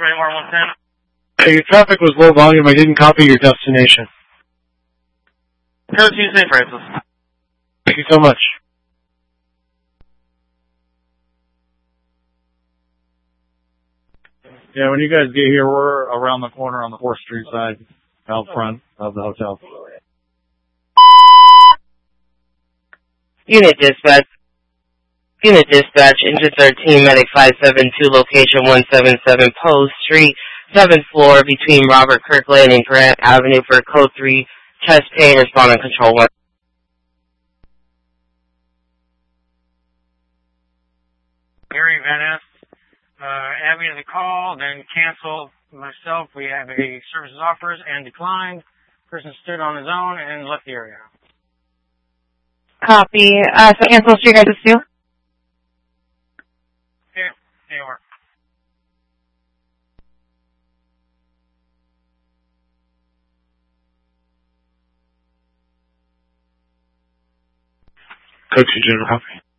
Anymore 110. Hey, your traffic was low volume. I didn't copy your destination. Code 2 St. Francis. Thank you so much. Yeah, when you guys get here, we're around the corner on the 4th Street side, out front of the hotel. Unit dispatch, engine 13, medic 572, location 177 Post Street, 7th floor between Robert Kirkland and Grant Avenue for code 3, chest pain, respond on control 1. Gary Van Ness, add me to the call, then cancel myself. We have a services offers and declined. Person stood on his own and left the area. Copy. So cancel to you guys too? Here you are. Code 2 General copy.